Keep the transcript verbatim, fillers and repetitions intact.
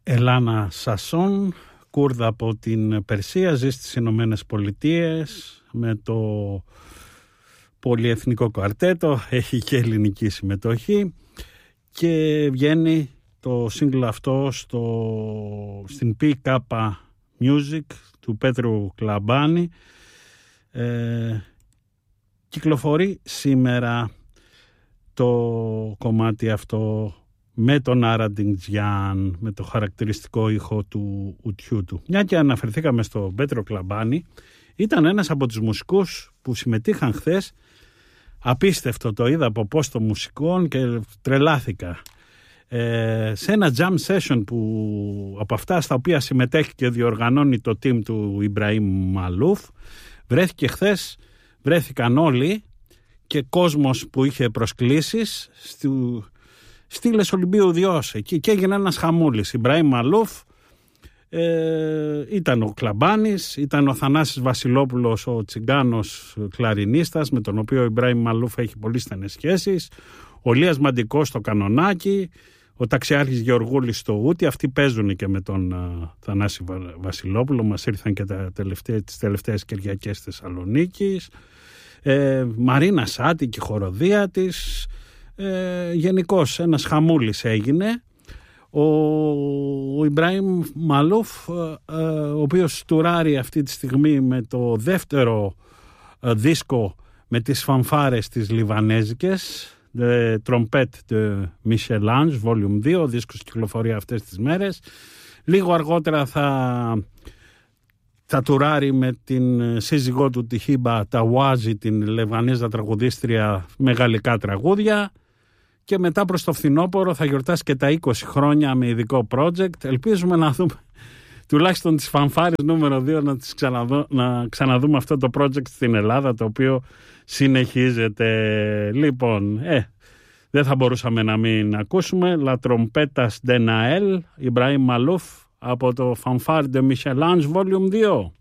Ελάνα Σασόν, Κούρδα από την Περσία, ζει στις Ηνωμένες Πολιτείες με το πολυεθνικό κουαρτέτο, έχει και ελληνική συμμετοχή και βγαίνει το single αυτό στο, στην πι κέι Music του Πέτρου Κλαμπάνη. Ε, κυκλοφορεί σήμερα το κομμάτι αυτό με τον Άραντινγκ-Τζιάν, με το χαρακτηριστικό ήχο του ουτιού του. Μια και αναφερθήκαμε στον Πέτρο Κλαμπάνη, ήταν ένας από τους μουσικούς που συμμετείχαν χθες. Απίστευτο, το είδα από πόστο μουσικών και τρελάθηκα. Ε, σε ένα jam session που από αυτά στα οποία συμμετέχει και διοργανώνει το team του Ιμπραήμ Μαλούφ, βρέθηκε χθες, βρέθηκαν όλοι και κόσμος που είχε προσκλήσεις στου, στήλες Ολυμπίου Διός εκεί και έγινε ένας χαμούλης. Ιμπραήμ Μαλούφ, ε, ήταν ο Κλαμπάνης, ήταν ο Θανάσης Βασιλόπουλος, ο τσιγκάνος κλαρινίστας με τον οποίο ο Ιμπραήμ Μαλούφ έχει πολύ στενές σχέσεις, ο Λίας Μαντικός στο κανονάκι, ο Ταξιάρχης Γεωργούλης στο ούτι, αυτοί παίζουν και με τον uh, Θανάση Βασιλόπουλο, μας ήρθαν και τα τελευταίες, τις τελευταίες Κυριακές της Θεσσαλονίκης, ε, Μαρίνα Σάτη και η χοροδία της, ε, γενικώς ένας χαμούλης έγινε. Ο, ο Ιμπραήμ Μαλούφ, ε, ε, ο οποίος τουράρει αυτή τη στιγμή με το δεύτερο ε, δίσκο με τις φανφάρες της Λιβανέζικες, The Trompette de Michel-Ange, Volume δύο, ο δίσκος κυκλοφορεί αυτές τις μέρες. Λίγο αργότερα θα, θα τουράρει με την σύζυγό του τη Χίμπα Ταουάζη, την Λιβανέζα τραγουδίστρια, με γαλλικά τραγούδια. Και μετά προς το φθινόπωρο θα γιορτάσει και τα είκοσι χρόνια με ειδικό project. Ελπίζουμε να δούμε τουλάχιστον τις φανφάρες νούμερο δύο, να, τις ξαναδώ, να ξαναδούμε αυτό το project στην Ελλάδα, το οποίο συνεχίζεται. Λοιπόν, ε, δεν θα μπορούσαμε να μην ακούσουμε La Trompetas de Nael, Ιμπραήμ Μαλούφ από το Fanfare de Michel-Ange Volume δύο.